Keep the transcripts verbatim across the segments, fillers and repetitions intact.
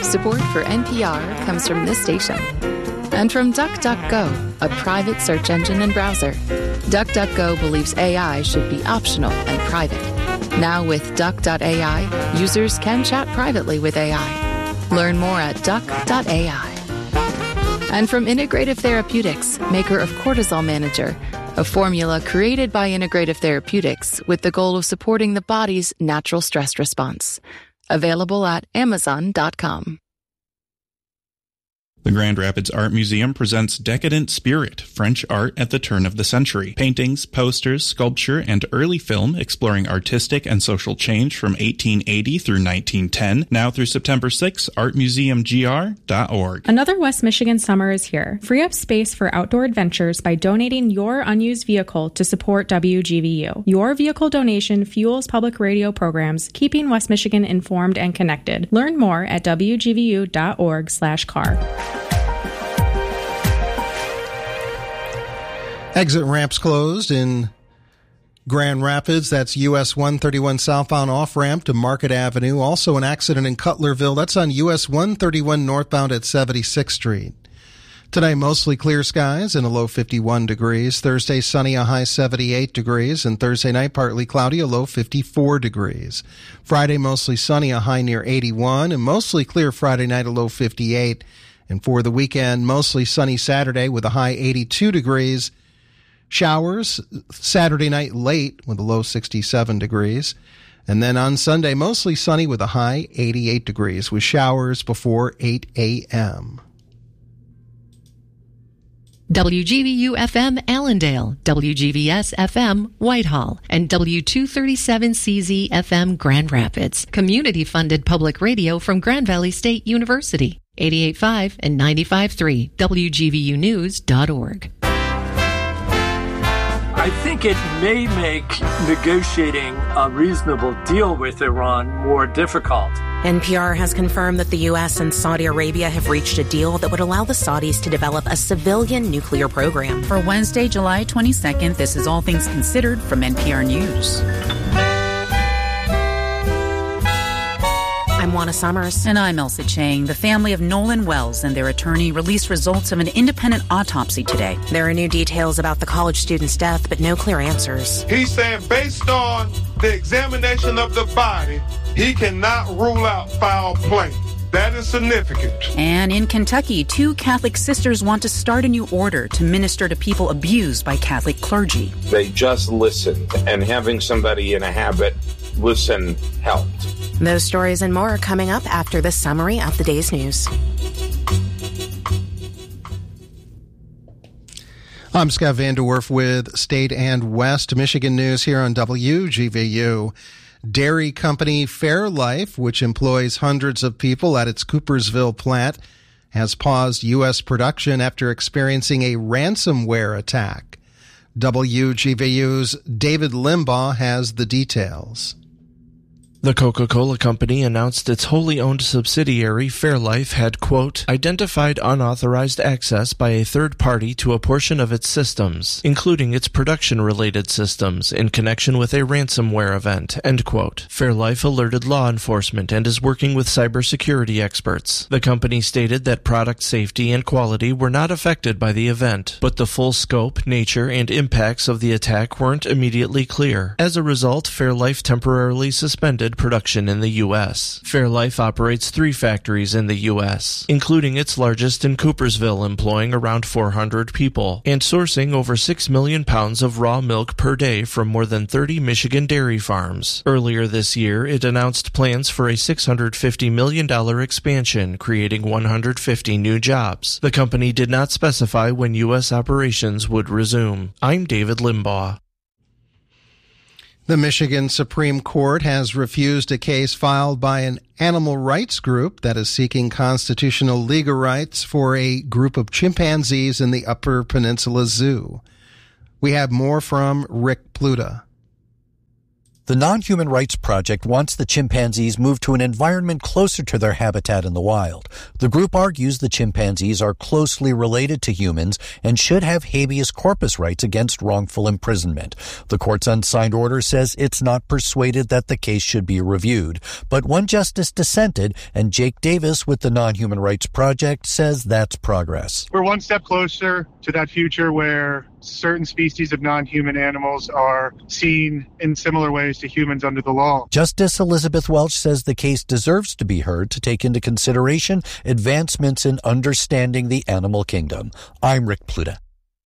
Support for N P R comes from this station. And from DuckDuckGo, a private search engine and browser. DuckDuckGo believes A I should be optional and private. Now with Duck dot A I, users can chat privately with A I. Learn more at Duck dot A I. And from Integrative Therapeutics, maker of Cortisol Manager, a formula created by Integrative Therapeutics with the goal of supporting the body's natural stress response. Available at Amazon dot com. The Grand Rapids Art Museum presents Decadent Spirit, French art at the turn of the century. Paintings, posters, sculpture, and early film exploring artistic and social change from eighteen eighty through nineteen ten. Now through September sixth, art museum g r dot org. Another West Michigan summer is here. Free up space for outdoor adventures by donating your unused vehicle to support W G V U. Your vehicle donation fuels public radio programs, keeping West Michigan informed and connected. Learn more at W G V U dot org slash car. Exit ramps closed in Grand Rapids. That's U S one thirty-one southbound off-ramp to Market Avenue. Also an accident in Cutlerville. That's on U S one thirty-one northbound at seventy-sixth Street. Today, mostly clear skies and a low fifty-one degrees. Thursday, sunny, a high seventy-eight degrees. And Thursday night, partly cloudy, a low fifty-four degrees. Friday, mostly sunny, a high near eighty-one. And mostly clear Friday night, a low fifty-eight. And for the weekend, mostly sunny Saturday with a high eighty-two degrees. Showers Saturday night late with a low sixty-seven degrees. And then on Sunday, mostly sunny with a high eighty-eight degrees with showers before eight a.m. W G V U F M Allendale, W G V S F M Whitehall, and W two thirty-seven C Z F M Grand Rapids. Community-funded public radio from Grand Valley State University. eighty-eight point five and ninety-five point three, W G V U news dot org. I think it may make negotiating a reasonable deal with Iran more difficult. N P R has confirmed that the U S and Saudi Arabia have reached a deal that would allow the Saudis to develop a civilian nuclear program. For Wednesday, July twenty-second, this is All Things Considered from N P R News. I'm Juana Summers. And I'm Elsa Chang. The family of Nolan Wells and their attorney released results of an independent autopsy today. There are new details about the college student's death, but no clear answers. He's saying based on the examination of the body, he cannot rule out foul play. That is significant. And in Kentucky, two Catholic sisters want to start a new order to minister to people abused by Catholic clergy. They just listened, and having somebody in a habit listen helped. Those stories and more are coming up after the summary of the day's news. I'm Scott Vanderwerf with State and West Michigan News here on W G V U. Dairy company Fairlife, which employs hundreds of people at its Coopersville plant, has paused U S production after experiencing a ransomware attack. W G V U's David Limbaugh has the details. The Coca-Cola Company announced its wholly owned subsidiary, Fairlife, had, quote, identified unauthorized access by a third party to a portion of its systems, including its production-related systems, in connection with a ransomware event, end quote. Fairlife alerted law enforcement and is working with cybersecurity experts. The company stated that product safety and quality were not affected by the event, but the full scope, nature, and impacts of the attack weren't immediately clear. As a result, Fairlife temporarily suspended production in the U S. Fairlife operates three factories in the U S, including its largest in Coopersville, employing around four hundred people, and sourcing over six million pounds of raw milk per day from more than thirty Michigan dairy farms. Earlier this year, it announced plans for a six hundred fifty million dollars expansion, creating one hundred fifty new jobs. The company did not specify when U S operations would resume. I'm David Limbaugh. The Michigan Supreme Court has refused a case filed by an animal rights group that is seeking constitutional legal rights for a group of chimpanzees in the Upper Peninsula Zoo. We have more from Rick Pluta. The Non-Human Rights Project wants the chimpanzees moved to an environment closer to their habitat in the wild. The group argues the chimpanzees are closely related to humans and should have habeas corpus rights against wrongful imprisonment. The court's unsigned order says it's not persuaded that the case should be reviewed, but one justice dissented, and Jake Davis with the Non-Human Rights Project says that's progress. We're one step closer to that future where certain species of non-human animals are seen in similar ways to humans under the law. Justice Elizabeth Welch says the case deserves to be heard to take into consideration advancements in understanding the animal kingdom. I'm Rick Pluta.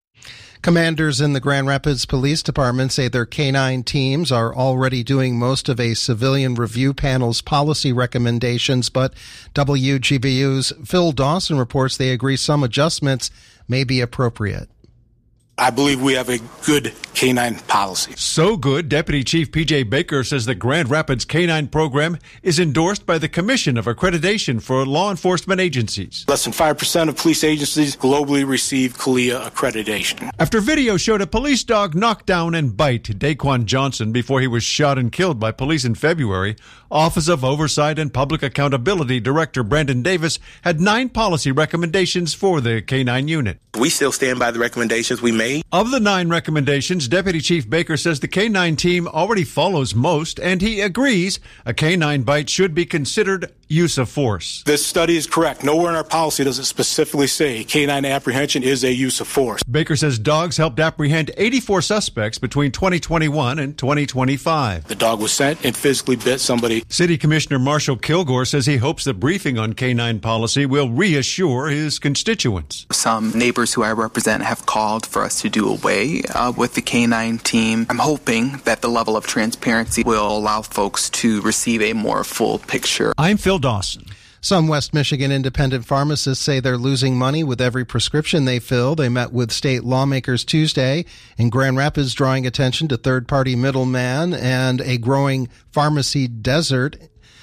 Commanders in the Grand Rapids Police Department say their canine teams are already doing most of a civilian review panel's policy recommendations, but W G B U's Phil Dawson reports they agree some adjustments may be appropriate. I believe we have a good canine policy. So good, Deputy Chief P J Baker says the Grand Rapids Canine Program is endorsed by the Commission of Accreditation for Law Enforcement Agencies. Less than five percent of police agencies globally receive C A L I A accreditation. After video showed a police dog knock down and bite Daquan Johnson before he was shot and killed by police in February, Office of Oversight and Public Accountability Director Brandon Davis had nine policy recommendations for the canine unit. We still stand by the recommendations we made. Of the nine recommendations, Deputy Chief Baker says the canine team already follows most, and he agrees a canine bite should be considered use of force. This study is correct. Nowhere in our policy does it specifically say canine apprehension is a use of force. Baker says dogs helped apprehend eighty-four suspects between twenty twenty-one and twenty twenty-five. The dog was sent and physically bit somebody. City Commissioner Marshall Kilgore says he hopes the briefing on canine policy will reassure his constituents. Some neighbors who I represent have called for us to do away uh, with the canine team. I'm hoping that the level of transparency will allow folks to receive a more full picture. I'm Phil Dawson. Some West Michigan independent pharmacists say they're losing money with every prescription they fill. They met with state lawmakers Tuesday in Grand Rapids, drawing attention to third-party middlemen and a growing pharmacy desert.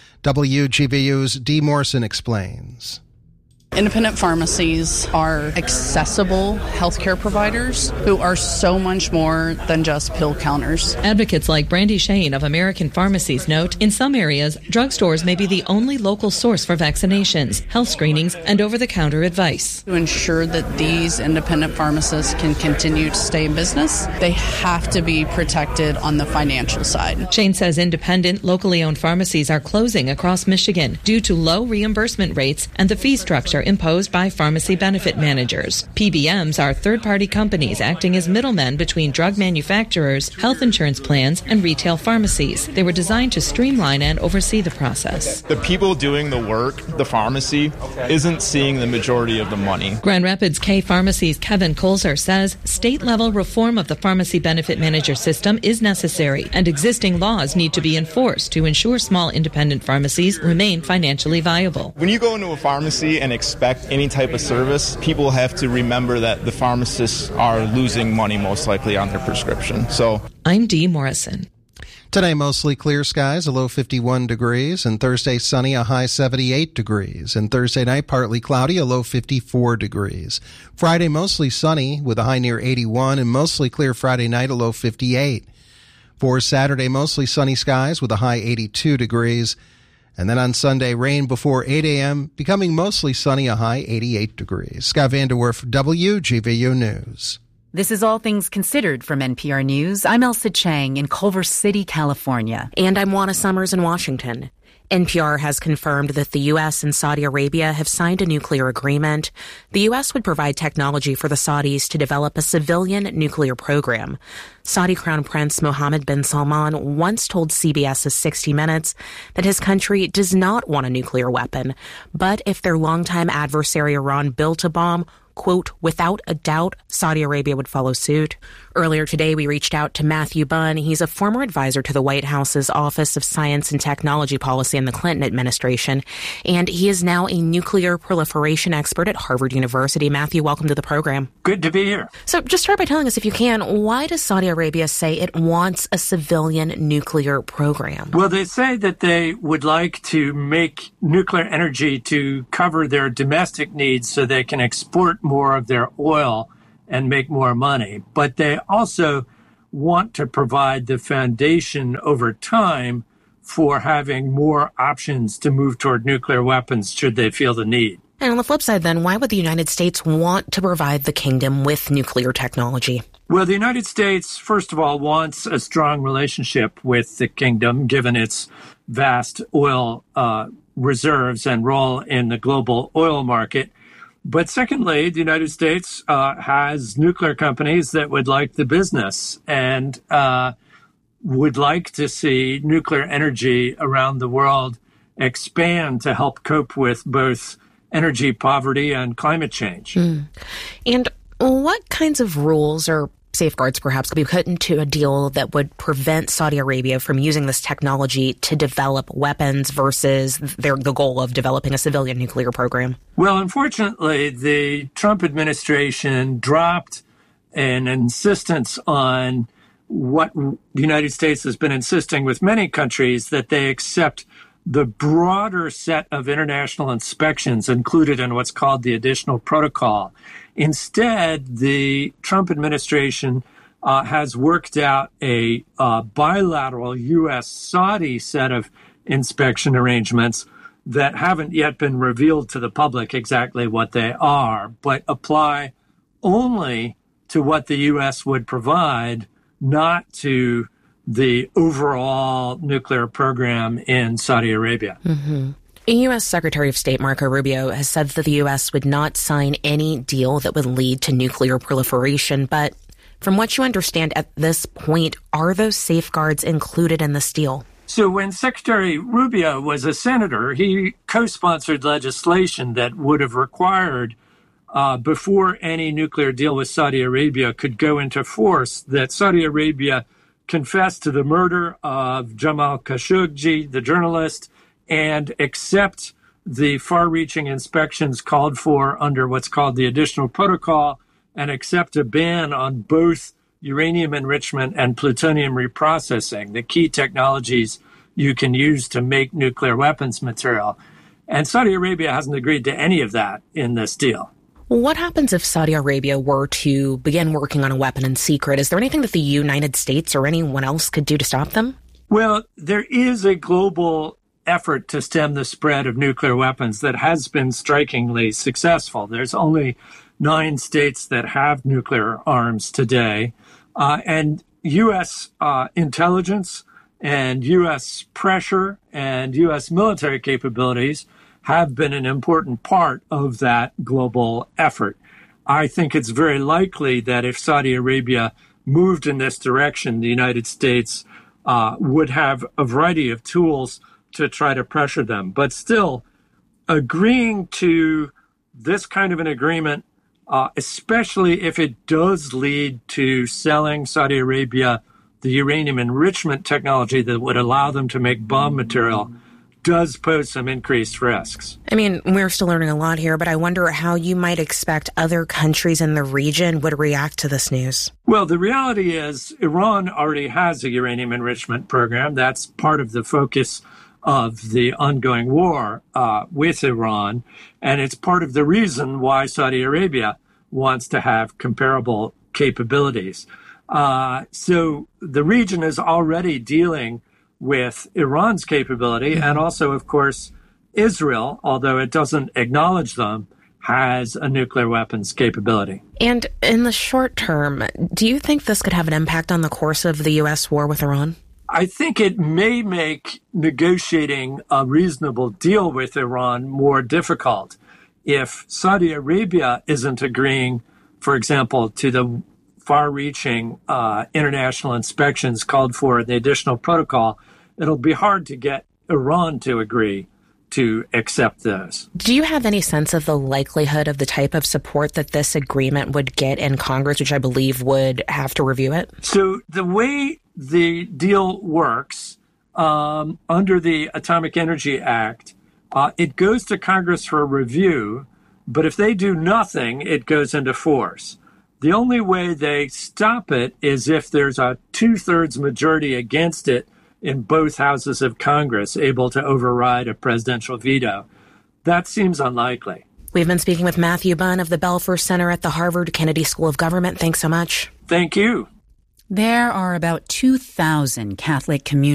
W G B U's Dee Morrison explains. Independent pharmacies are accessible healthcare providers who are so much more than just pill counters. Advocates like Brandy Shane of American Pharmacies note, in some areas, drugstores may be the only local source for vaccinations, health screenings, and over-the-counter advice. To ensure that these independent pharmacists can continue to stay in business, they have to be protected on the financial side. Shane says independent, locally owned pharmacies are closing across Michigan due to low reimbursement rates and the fee structure imposed by pharmacy benefit managers. P B Ms are third-party companies acting as middlemen between drug manufacturers, health insurance plans, and retail pharmacies. They were designed to streamline and oversee the process. The people doing the work, the pharmacy, isn't seeing the majority of the money. Grand Rapids K Pharmacy's Kevin Colzer says state-level reform of the pharmacy benefit manager system is necessary, and existing laws need to be enforced to ensure small independent pharmacies remain financially viable. When you go into a pharmacy and expect any type of service, people have to remember that the pharmacists are losing money most likely on their prescription. So I'm Dee Morrison. Today, mostly clear skies, a low fifty-one degrees, and Thursday, sunny, a high seventy-eight degrees, and Thursday night, partly cloudy, a low fifty-four degrees. Friday, mostly sunny, with a high near eighty-one, and mostly clear Friday night, a low fifty-eight. For Saturday, mostly sunny skies, with a high eighty-two degrees. And then on Sunday, rain before eight a.m., becoming mostly sunny, a high eighty-eight degrees. Scott Vanderwerf, W G B U News. This is All Things Considered from N P R News. I'm Elsa Chang in Culver City, California. And I'm Juana Summers in Washington. N P R has confirmed that the U S and Saudi Arabia have signed a nuclear agreement. The U S would provide technology for the Saudis to develop a civilian nuclear program. Saudi Crown Prince Mohammed bin Salman once told CBS's sixty minutes that his country does not want a nuclear weapon, but if their longtime adversary Iran built a bomb, quote, without a doubt, Saudi Arabia would follow suit. Earlier today, we reached out to Matthew Bunn. He's a former advisor to the White House's Office of Science and Technology Policy in the Clinton administration, and he is now a nuclear proliferation expert at Harvard University. Matthew, welcome to the program. Good to be here. So just start by telling us, if you can, why does Saudi Arabia say it wants a civilian nuclear program? Well, they say that they would like to make nuclear energy to cover their domestic needs so they can export more of their oil and make more money. But they also want to provide the foundation over time for having more options to move toward nuclear weapons should they feel the need. And on the flip side, then, why would the United States want to provide the kingdom with nuclear technology? Well, the United States, first of all, wants a strong relationship with the kingdom, given its vast oil uh, reserves and role in the global oil market. But secondly, the United States uh, has nuclear companies that would like the business and uh, would like to see nuclear energy around the world expand to help cope with both energy poverty and climate change. Mm. And what kinds of rules or safeguards perhaps could be put into a deal that would prevent Saudi Arabia from using this technology to develop weapons versus their, the goal of developing a civilian nuclear program? Well, unfortunately, the Trump administration dropped an insistence on what the United States has been insisting with many countries, that they accept the broader set of international inspections included in what's called the additional protocol. Instead, the Trump administration uh, has worked out a uh, bilateral U S Saudi set of inspection arrangements that haven't yet been revealed to the public exactly what they are, but apply only to what the U S would provide, not to the overall nuclear program in Saudi Arabia. Mm-hmm. U S Secretary of State Marco Rubio has said that the U S would not sign any deal that would lead to nuclear proliferation. But from what you understand at this point, are those safeguards included in this deal? So when Secretary Rubio was a senator, he co-sponsored legislation that would have required, uh, before any nuclear deal with Saudi Arabia could go into force, that Saudi Arabia confess to the murder of Jamal Khashoggi, the journalist, and accept the far-reaching inspections called for under what's called the additional protocol, and accept a ban on both uranium enrichment and plutonium reprocessing, the key technologies you can use to make nuclear weapons material. And Saudi Arabia hasn't agreed to any of that in this deal. What happens if Saudi Arabia were to begin working on a weapon in secret? Is there anything that the United States or anyone else could do to stop them? Well, there is a global effort to stem the spread of nuclear weapons that has been strikingly successful. There's only nine states that have nuclear arms today. Uh, and U S uh, intelligence and U S pressure and U S military capabilities have been an important part of that global effort. I think it's very likely that if Saudi Arabia moved in this direction, the United States uh, would have a variety of tools to try to pressure them. But still, agreeing to this kind of an agreement, uh, especially if it does lead to selling Saudi Arabia the uranium enrichment technology that would allow them to make bomb material, does pose some increased risks. I mean, we're still learning a lot here, but I wonder how you might expect other countries in the region would react to this news. Well, the reality is Iran already has a uranium enrichment program. That's part of the focus of the ongoing war uh, with Iran. And it's part of the reason why Saudi Arabia wants to have comparable capabilities. Uh, so the region is already dealing with Iran's capability, and also, of course, Israel, although it doesn't acknowledge them, has a nuclear weapons capability. And in the short term, do you think this could have an impact on the course of the U S war with Iran? I think it may make negotiating a reasonable deal with Iran more difficult. If Saudi Arabia isn't agreeing, for example, to the far-reaching uh, international inspections called for in the additional protocol, it'll be hard to get Iran to agree to accept those. Do you have any sense of the likelihood of the type of support that this agreement would get in Congress, which I believe would have to review it? So the way the deal works um, under the Atomic Energy Act, uh, it goes to Congress for review, but if they do nothing, it goes into force. The only way they stop it is if there's a two-thirds majority against it in both houses of Congress, able to override a presidential veto. That seems unlikely. We've been speaking with Matthew Bunn of the Belfer Center at the Harvard Kennedy School of Government. Thanks so much. Thank you. There are about two thousand Catholic communities